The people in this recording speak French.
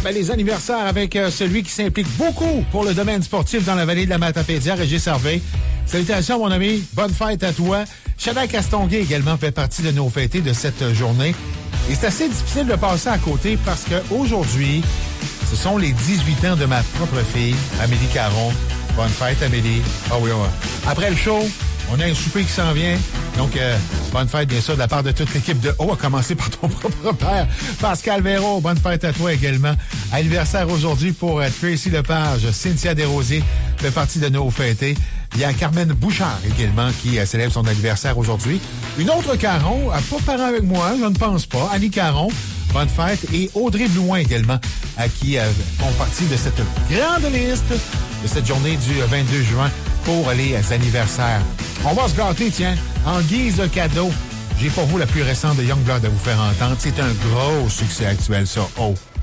ben, les anniversaires avec celui qui s'implique beaucoup pour le domaine sportif dans la vallée de la Matapédia, Régis Harvey. Salutations, mon ami. Bonne fête à toi. Shaddai Castonguay également fait partie de nos fêtés de cette journée. Et c'est assez difficile de passer à côté parce qu'aujourd'hui, ce sont les 18 ans de ma propre fille, Amélie Caron. Bonne fête, Amélie. Ah oui, oui. Après le show, on a un souper qui s'en vient. Donc, bonne fête, bien sûr, de la part de toute l'équipe de haut, à commencer par ton propre père, Pascal Véro. Bonne fête à toi également. Anniversaire aujourd'hui pour Tracy Lepage, Cynthia Desrosiers fait partie de nos fêtés. Il y a Carmen Bouchard également qui célèbre son anniversaire aujourd'hui. Une autre Caron, pas parent avec moi, je ne pense pas, Annie Caron. Bonne fête. Et Audrey Blouin également, qui font partie de cette grande liste de cette journée du 22 juin pour les anniversaires. On va se gâter, tiens, en guise de cadeau. J'ai pour vous la plus récente de Youngblood à vous faire entendre. C'est un gros succès actuel, ça. Oh!